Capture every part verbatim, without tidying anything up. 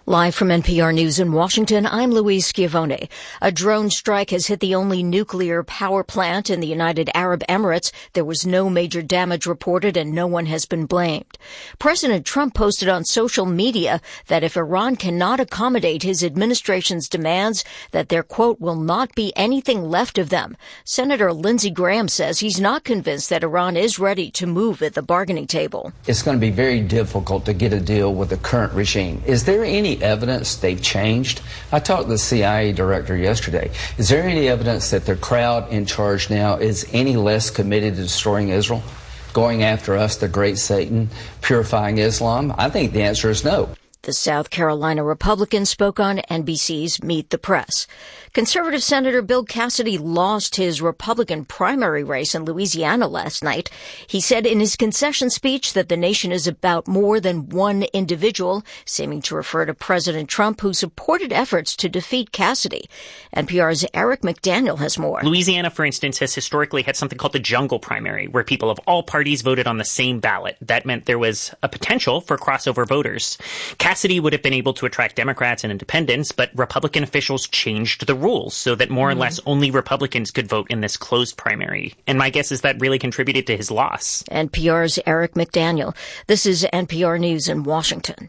Live from N P R News in Washington, I'm Louise Schiavone. A drone strike has hit the only nuclear power plant in the United Arab Emirates. There was no major damage reported and no one has been blamed. President Trump posted on social media that if Iran cannot accommodate his administration's demands, that there, quote, will not be anything left of them. Senator Lindsey Graham says he's not convinced that Iran is ready to move at the bargaining table. It's going to be very difficult to get a deal with the current regime. Is there any evidence they've changed? I talked to the C I A director yesterday. Is there any evidence that the crowd in charge now is any less committed to destroying Israel, going after us, the great Satan, purifying Islam? I think the answer is no. The South Carolina Republican spoke on N B C's Meet the Press. Conservative Senator Bill Cassidy lost his Republican primary race in Louisiana last night. He said in his concession speech that the nation is about more than one individual, seeming to refer to President Trump, who supported efforts to defeat Cassidy. N P R's Eric McDaniel has more. Louisiana, for instance, has historically had something called the jungle primary, where people of all parties voted on the same ballot. That meant there was a potential for crossover voters. Cassidy would have been able to attract Democrats and independents, but Republican officials changed the rules so that more mm. or less only Republicans could vote in this closed primary. And my guess is that really contributed to his loss. N P R's Eric McDaniel. This is N P R News in Washington.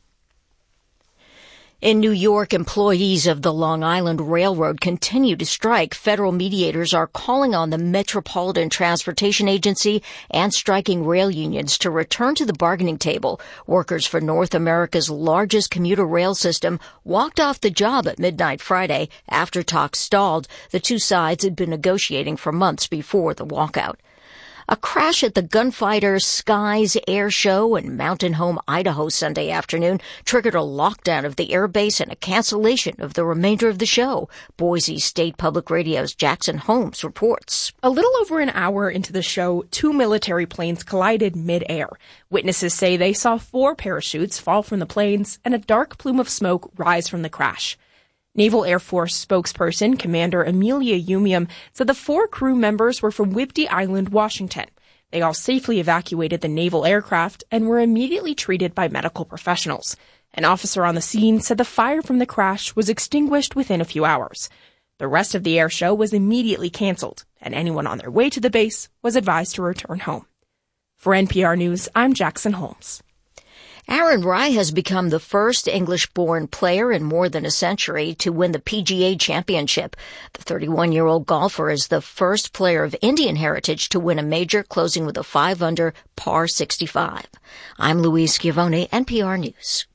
In New York, employees of the Long Island Railroad continue to strike. Federal mediators are calling on the Metropolitan Transportation Agency and striking rail unions to return to the bargaining table. Workers for North America's largest commuter rail system walked off the job at midnight Friday after talks stalled. The two sides had been negotiating for months before the walkout. A crash at the Gunfighter Skies Air Show in Mountain Home, Idaho Sunday afternoon triggered a lockdown of the airbase and a cancellation of the remainder of the show. Boise State Public Radio's Jackson Holmes reports. A little over an hour into the show, two military planes collided mid-air. Witnesses say they saw four parachutes fall from the planes and a dark plume of smoke rise from the crash. Naval Air Force spokesperson Commander Amelia Umium said the four crew members were from Whidbey Island, Washington. They all safely evacuated the naval aircraft and were immediately treated by medical professionals. An officer on the scene said the fire from the crash was extinguished within a few hours. The rest of the air show was immediately canceled, and anyone on their way to the base was advised to return home. For N P R News, I'm Jackson Holmes. Aaron Rai has become the first English-born player in more than a century to win the P G A Championship. The thirty-one-year-old golfer is the first player of Indian heritage to win a major, closing with a five under par sixty-five. I'm Louise Schiavone, N P R News.